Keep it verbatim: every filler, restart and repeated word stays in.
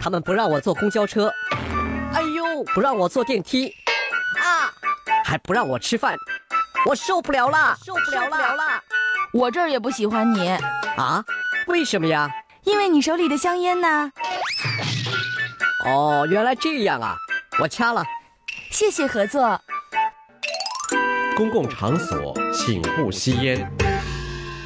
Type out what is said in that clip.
他们不让我坐公交车，哎呦，不让我坐电梯，啊，还不让我吃饭，我受不了了，受不了了！ 我这儿也不喜欢你啊？为什么呀？ 因为你手里的香烟呢。 哦，原来这样啊，我掐了。 谢谢合作。 公共场所请勿吸烟。